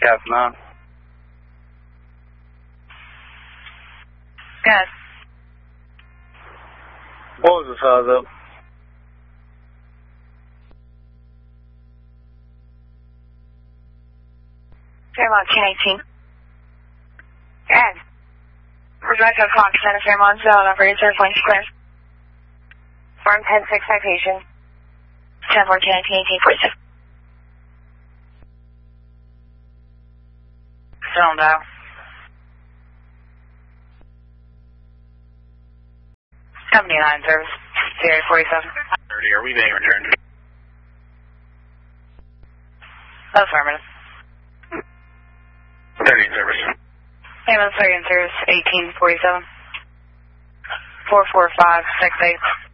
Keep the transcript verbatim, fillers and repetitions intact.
Gas nine. Gas. What was the size up? Fairmont ten eighteen. Gas. Rebecca Fox, Center Fairmont Zone, operator airplane square. Farm ten six citation. ten fourteen nineteen eighteen forty-seven. Zone dial. seventy-nine service. Sierra forty-seven. thirty, are we being returned? Affirmative. thirty service. Payment second service eighteen forty-seven. four four five six eight.